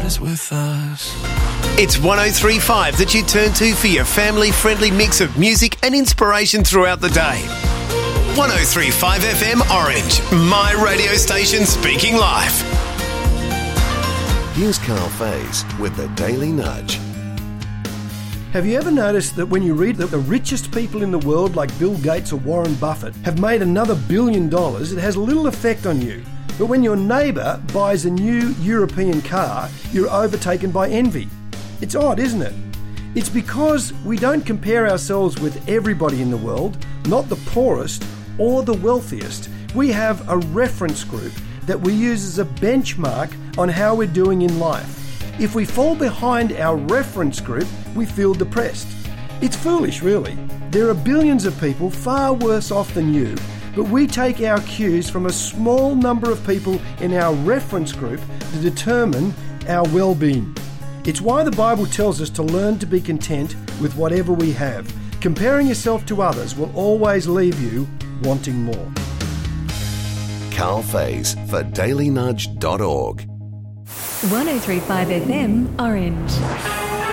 is with us. It's 103.5 that you turn to for your family-friendly mix of music and inspiration throughout the day. 103.5 FM Orange, my radio station speaking live. Here's Carl Faze with the Daily Nudge. Have you ever noticed that when you read that the richest people in the world, like Bill Gates or Warren Buffett, have made another $1 billion, it has little effect on you? But when your neighbour buys a new European car, you're overtaken by envy. It's odd, isn't it? It's because we don't compare ourselves with everybody in the world, not the poorest or the wealthiest. We have a reference group that we use as a benchmark on how we're doing in life. If we fall behind our reference group, we feel depressed. It's foolish, really. There are billions of people far worse off than you, but we take our cues from a small number of people in our reference group to determine our well-being. It's why the Bible tells us to learn to be content with whatever we have. Comparing yourself to others will always leave you wanting more. Carl Faze for dailynudge.org. 103.5 FM Orange.